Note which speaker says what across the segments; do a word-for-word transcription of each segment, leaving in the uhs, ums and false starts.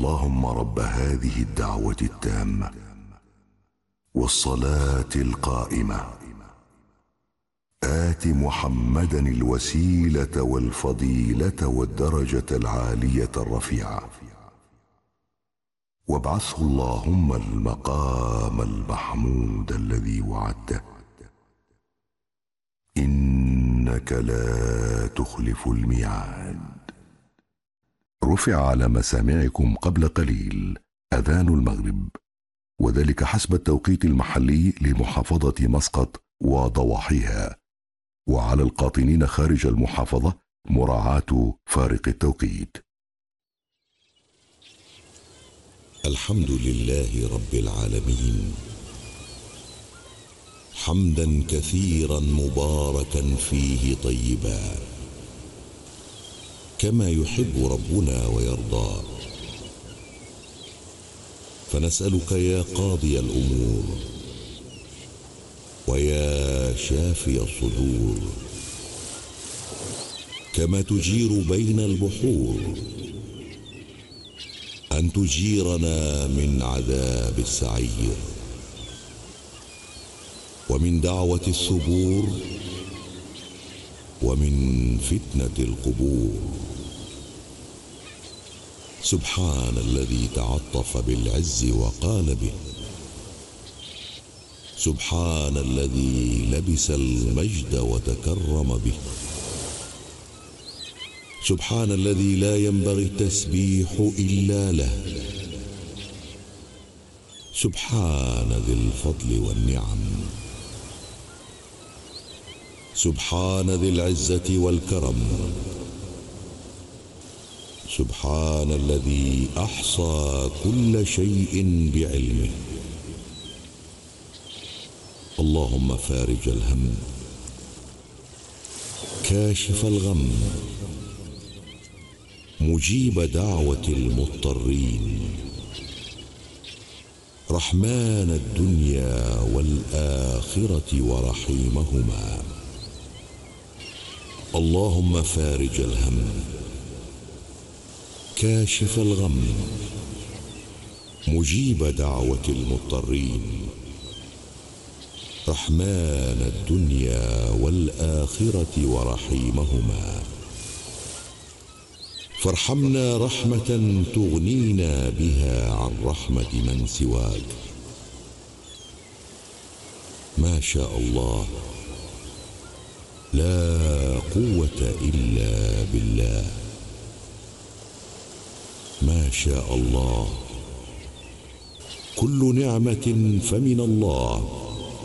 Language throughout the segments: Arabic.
Speaker 1: اللهم رب هذه الدعوة التامة والصلاة القائمة آت محمدا الوسيلة والفضيلة والدرجة العالية الرفيعة وابعثه اللهم المقام المحمود الذي وعدته إنك لا تخلف الميعاد. رفع على مسامعكم قبل قليل أذان المغرب، وذلك حسب التوقيت المحلي لمحافظة مسقط وضواحيها، وعلى القاطنين خارج المحافظة مراعاة فارق التوقيت.
Speaker 2: الحمد لله رب العالمين، حمدا كثيرا مباركا فيه طيبا كما يحب ربنا ويرضى. فنسألك يا قاضي الأمور ويا شافي الصدور، كما تجير بين البحور، أن تجيرنا من عذاب السعير ومن دعوة الثبور ومن فتنة القبور. سبحان الذي تعطف بالعز وقال به، سبحان الذي لبس المجد وتكرم به، سبحان الذي لا ينبغي التسبيح إلا له، سبحان ذي الفضل والنعم، سبحان ذي العزة والكرم، سبحان الذي أحصى كل شيء بعلمه. اللهم فارج الهم، كاشف الغم، مجيب دعوة المضطرين، رحمن الدنيا والآخرة ورحيمهما. اللهم فارج الهم، كاشف الغم، مجيب دعوة المضطرين، رحمن الدنيا والآخرة ورحيمهما. فارحمنا رحمة تغنينا بها عن رحمة من سواك. ما شاء الله، لا قوة إلا بالله. ما شاء الله، كل نعمة فمن الله.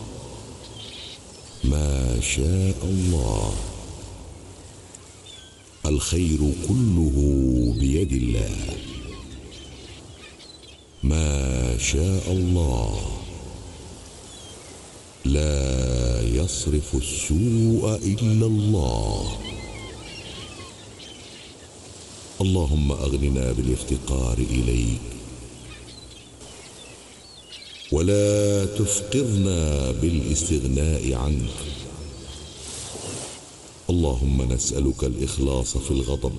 Speaker 2: ما شاء الله، الخير كله بيد الله. ما شاء الله، لا يصرف السوء إلا الله. اللهم أغننا بالافتقار إليك، ولا تفقرنا بالاستغناء عنك. اللهم نسألك الإخلاص في الغضب،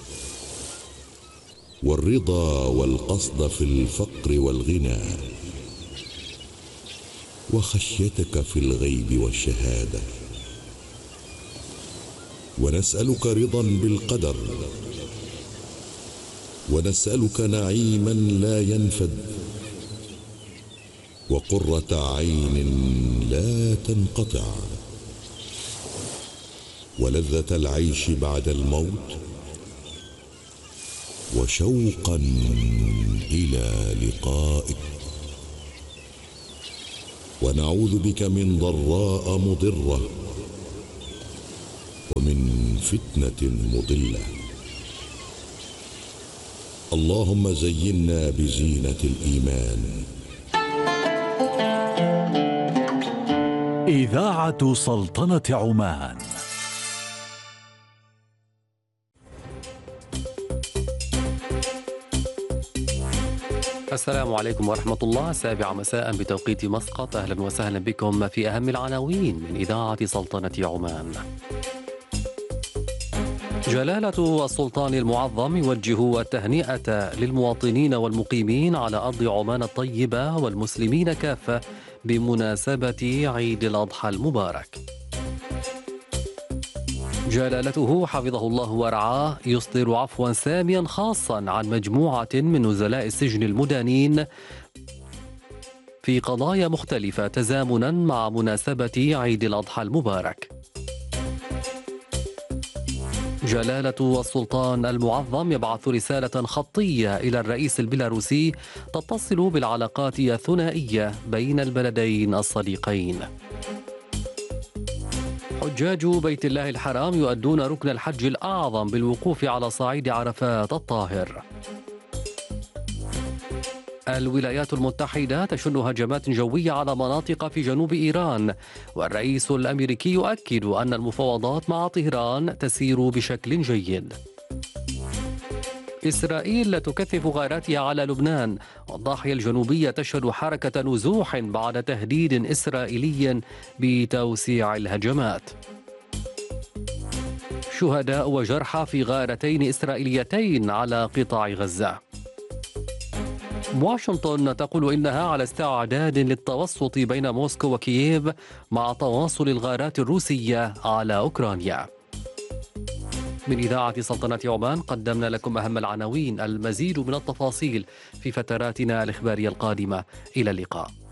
Speaker 2: والرضا والقصد في الفقر والغنى، وخشيتك في الغيب والشهادة. ونسألك رضا بالقدر، ونسألك نعيما لا ينفد، وقرة عين لا تنقطع، ولذة العيش بعد الموت، وشوقا إلى لقائك. ونعوذ بك من ضراء مضرة، ومن فتنة مضلة. اللهم زينا بزينة الإيمان.
Speaker 3: إذاعة سلطنة عمان.
Speaker 4: السلام عليكم ورحمة الله. السابعة مساء بتوقيت مسقط. أهلا وسهلا بكم في أهم العناوين من إذاعة سلطنة عمان. جلالة السلطان المعظم يوجه التهنئة للمواطنين والمقيمين على أرض عمان الطيبة والمسلمين كافة بمناسبة عيد الأضحى المبارك. جلالته حفظه الله ورعاه يصدر عفوا ساميا خاصا عن مجموعة من نزلاء السجن المدانين في قضايا مختلفة تزامنا مع مناسبة عيد الأضحى المبارك. جلالة السلطان المعظم يبعث رسالة خطية إلى الرئيس البيلاروسي تتصل بالعلاقات الثنائية بين البلدين الصديقين. حجاج بيت الله الحرام يؤدون ركن الحج الأعظم بالوقوف على صعيد عرفات الطاهر. الولايات المتحدة تشن هجمات جوية على مناطق في جنوب إيران، والرئيس الأمريكي يؤكد أن المفاوضات مع طهران تسير بشكل جيد. إسرائيل تكثف غاراتها على لبنان، والضاحية الجنوبية تشهد حركة نزوح بعد تهديد إسرائيلي بتوسيع الهجمات. شهداء وجرحى في غارتين إسرائيليتين على قطاع غزة. واشنطن تقول إنها على استعداد للتوسط بين موسكو وكييف مع تواصل الغارات الروسية على أوكرانيا. من إذاعة سلطنة عمان قدمنا لكم أهم العناوين. المزيد من التفاصيل في فتراتنا الإخبارية القادمة. إلى اللقاء.